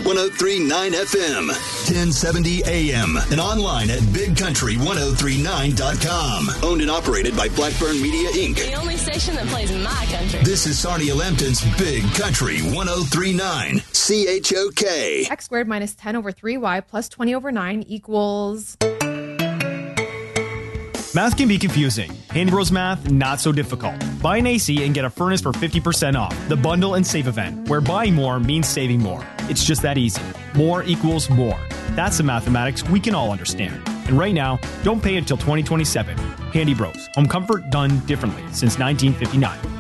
103.9 FM, 1070 AM, and online at BigCountry1039.com. Owned and operated by Blackburn Media, Inc. The only station that plays my country. This is Sarnia Lambton's Big Country 103.9 CHOK. X squared minus 10 over 3y plus 20 over 9 equals... Math can be confusing. Handy Bros Math, not so difficult. Buy an AC and get a furnace for 50% off. The Bundle and Save event, where buying more means saving more. It's just that easy. More equals more. That's the mathematics we can all understand. And right now, don't pay until 2027. Handy Bros. Home comfort done differently since 1959.